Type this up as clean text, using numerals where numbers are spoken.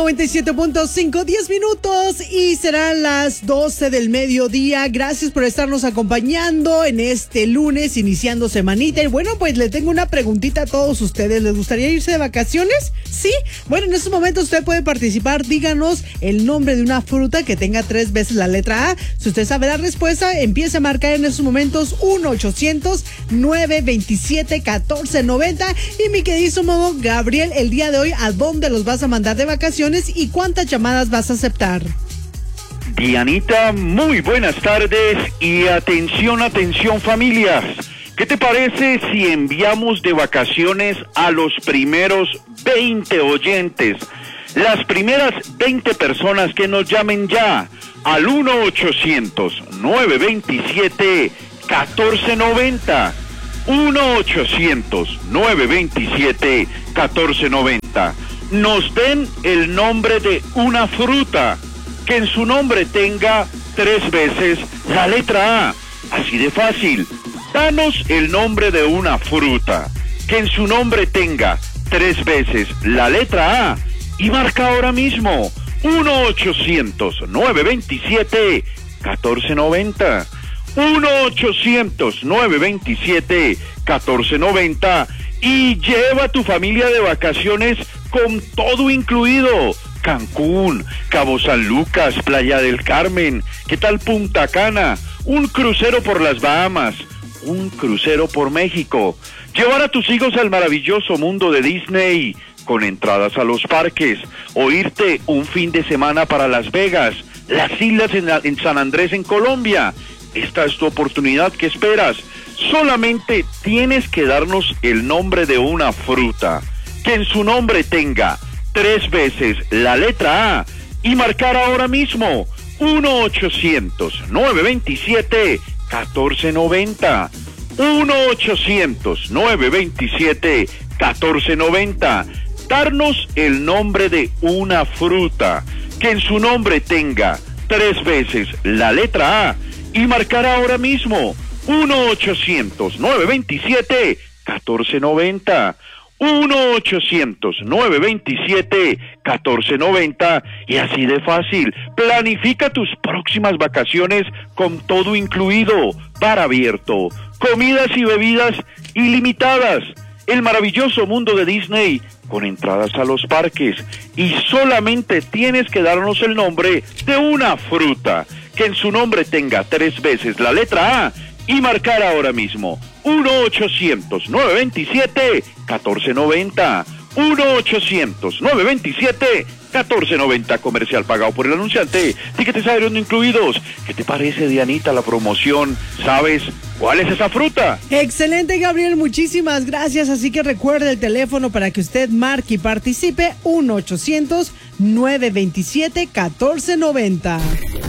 97.5, 10 minutos y serán las 12 del mediodía. Gracias por estarnos acompañando en este lunes, iniciando semanita. Y bueno, pues le tengo una preguntita a todos ustedes. ¿Les gustaría irse de vacaciones? ¿Sí? Bueno, en estos momentos usted puede participar. Díganos el nombre de una fruta que tenga 3 veces la letra A. Si usted sabe la respuesta, empiece a marcar en estos momentos 1-800-927-1490. Y mi queridísimo Gabriel, el día de hoy, ¿a dónde los vas a mandar de vacaciones y cuántas llamadas vas a aceptar? Dianita, muy buenas tardes y atención familias. ¿Qué te parece si enviamos de vacaciones a los primeros 20 oyentes? Las primeras 20 personas que nos llamen ya al 1-800-927-1490. 1-800-927-1490. Nos den el nombre de una fruta que en su nombre tenga 3 veces la letra A. Así de fácil. Danos el nombre de una fruta que en su nombre tenga 3 veces la letra A y marca ahora mismo 1-800-927-1490. 1-800-927-1490 y lleva a tu familia de vacaciones con todo incluido. Cancún, Cabo San Lucas, Playa del Carmen, ¿qué tal Punta Cana? Un crucero por las Bahamas, un crucero por México. Llevar a tus hijos al maravilloso mundo de Disney con entradas a los parques, o irte un fin de semana para Las Vegas, las islas en San Andrés en Colombia. Esta es tu oportunidad. ¿Qué esperas? Solamente tienes que darnos el nombre de una fruta que en su nombre tenga 3 veces la letra A y marcar ahora mismo 1-800-927-1490. 1-800-927-1490. Darnos el nombre de una fruta que en su nombre tenga 3 veces la letra A y marcar ahora mismo 1-800-927-1490. 1-800-927-1490 y así de fácil. Planifica tus próximas vacaciones con todo incluido, bar abierto, comidas y bebidas ilimitadas, el maravilloso mundo de Disney con entradas a los parques, y solamente tienes que darnos el nombre de una fruta que en su nombre tenga 3 veces la letra A y marcar ahora mismo 1-800-927-1490. 1-800-927-1490. Comercial pagado por el anunciante. Tickets aéreos no incluidos. ¿Qué te parece, Dianita, la promoción? ¿Sabes cuál es esa fruta? Excelente, Gabriel, muchísimas gracias. Así que recuerde el teléfono para que usted marque y participe: 1-800-927-1490.